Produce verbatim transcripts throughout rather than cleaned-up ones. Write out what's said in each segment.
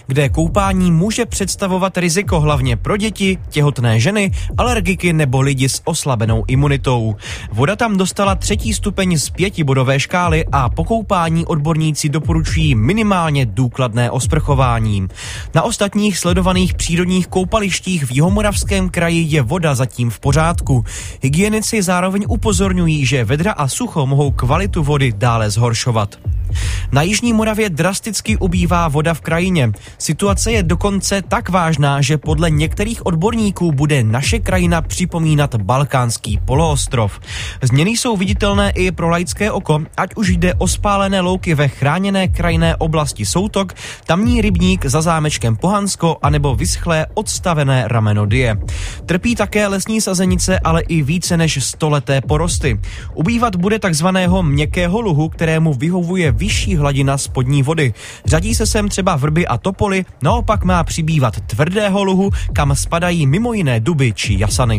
kde koupání může představovat riziko hlavně pro děti, těhotné ženy, alergiky nebo lidi s oslabenou imunitou. Voda tam dostala třetí stupeň z pětibodové škály a po koupání odborníci doporučují minimálně důkladné osprchování. Na ostatních sledovaných přírodních koupalištích v Jihomoravském kraji je voda zatím v pořádku. Hygienici zároveň upozorňují, že vedra a sucho mohou kvalitu vody dále zhoršovat. Na jižní Moravě drasticky ubývá voda v krajině. Situace je dokonce tak vážná, že podle některých odborníků bude naše krajina připomínat balkánský poloostrov. Změny jsou viditelné i pro laické oko, ať už jde o spálené louky ve chráněné krajinné oblasti Soutok, tamní rybník za zámečkem Pohansko anebo vyschlé odstavené rameno Die. Trpí také lesní sazenice, ale i více než stoleté porosty. Ubývat bude takzvaného měkkého luhu, kterému vyhovuje vyšší hladina spodní vody. Řadí se sem třeba vrby a topoly, naopak má přibývat tvrdého luhu, kam spadají mimo jiné duby či jasany.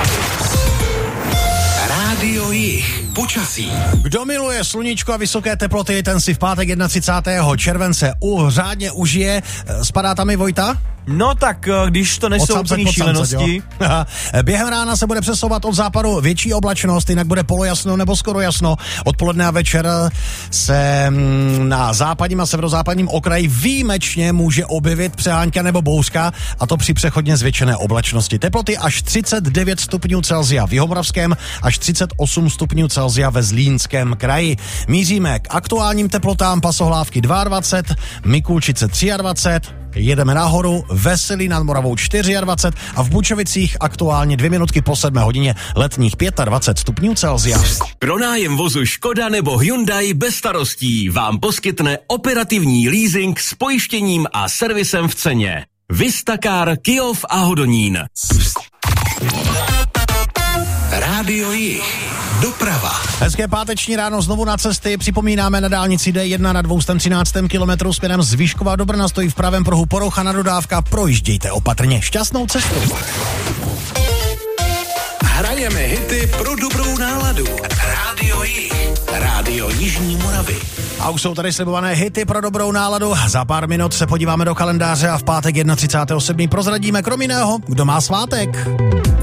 Rádio Jih. Počasí. Kdo miluje sluníčko a vysoké teploty, ten si v pátek třicátého prvního července u řádně užije. Spadá tam i Vojta? No tak, když to nejsou úplný šílenosti. Během rána se bude přesouvat od západu větší oblačnost, jinak bude polojasno nebo skoro jasno. Odpoledne a večer se na západním a severozápadním okraji výjimečně může objevit přehánka nebo bouřka, a to při přechodně zvětšené oblačnosti. Teploty až třicet devět stupňů Celsia v Jihomoravském, až třicet osm stupňů Celsia ve Zlínském kraji. Míříme k aktuálním teplotám, Pasohlávky dvacet dva, Mikulčice dvacet tři, jedeme nahoru, Veselí nad Moravou dvacet čtyři a v Bučovicích aktuálně dvě minutky po sedmé hodině letních dvacet pět stupňů Celsia. Pronájem vozu Škoda nebo Hyundai bez starostí vám poskytne operativní leasing s pojištěním a servisem v ceně. Vistacar, Kyjov a Hodonín. Rádio Jih. Doprava. Hezké páteční ráno znovu na cesty. Připomínáme na dálnici D jedna na dvě stě třináct kilometrů směrem z Výškova do Brna stojí v pravém pruhu porucha na dodávka. Projíždějte opatrně. Šťastnou cestu. Hrajeme hity pro dobrou náladu. Rádio Jih. Rádio Jižní Moravy. A už jsou tady slibované hity pro dobrou náladu. Za pár minut se podíváme do kalendáře a v pátek třicátého sedmého prvního prozradíme krom jiného, kdo má svátek.